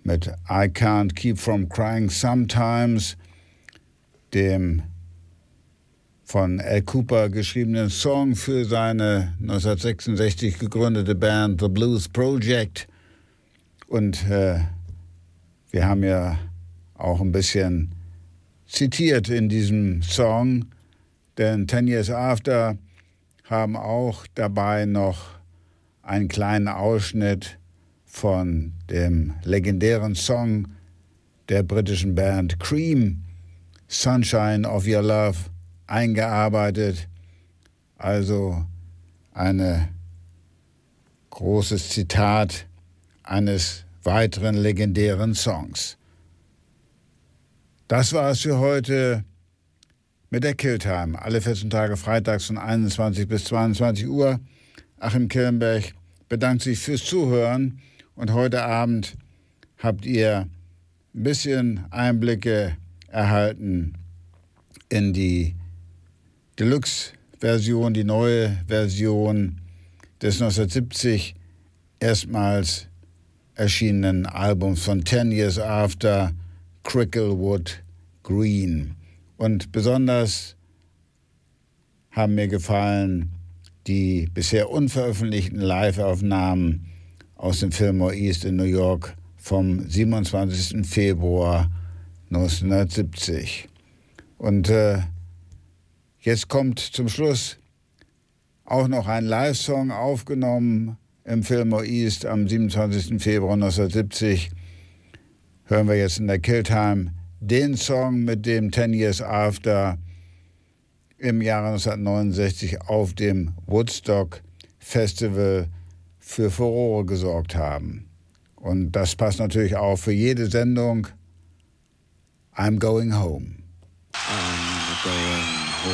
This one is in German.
mit I Can't Keep From Crying Sometimes, dem von Al Kooper geschriebenen Song für seine 1966 gegründete Band The Blues Project. Und wir haben ja auch ein bisschen zitiert in diesem Song, denn 10 Years After haben auch dabei noch einen kleinen Ausschnitt von dem legendären Song der britischen Band Cream, Sunshine of Your Love, eingearbeitet. Also ein großes Zitat eines weiteren legendären Songs. Das war es für heute mit der Killtime. Alle 14 Tage freitags von 21 bis 22 Uhr. Achim Killenberg bedankt sich fürs Zuhören. Und heute Abend habt ihr ein bisschen Einblicke erhalten in die Deluxe-Version, die neue Version des 1970 erstmals erschienenen Albums von 10 Years After, Cricklewood Green. Und besonders haben mir gefallen die bisher unveröffentlichten Live-Aufnahmen aus dem Fillmore East in New York vom 27. Februar 1970. Und jetzt kommt zum Schluss auch noch ein Live-Song aufgenommen im Fillmore East am 27. Februar 1970. Hören wir jetzt in der Killtime den Song, mit dem 10 Years After im Jahre 1969 auf dem Woodstock Festival für Furore gesorgt haben. Und das passt natürlich auch für jede Sendung. I'm going home. I'm going